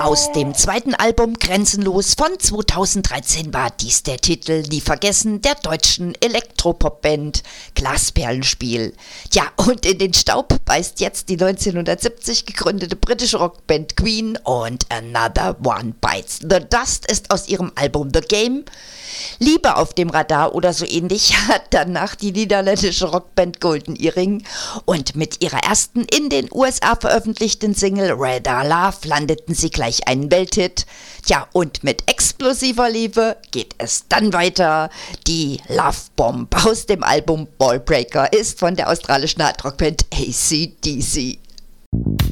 Aus dem zweiten Album Grenzenlos von 2013 war dies der Titel Nie vergessen der deutschen Elektropop-Band Glasperlenspiel. Ja, und in den Staub beißt jetzt die 1970 gegründete britische Rockband Queen und Another One Bites the Dust ist aus ihrem Album The Game. Liebe auf dem Radar oder so ähnlich hat danach die niederländische Rockband Golden Earring und mit ihrer ersten in den USA veröffentlichten Single Radar Love landeten sie gleich einen Welthit. Ja, und mit explosiver Liebe geht es dann weiter. Die Love Bomb aus dem Album Ballbreaker ist von der australischen Hardrockband AC/DC.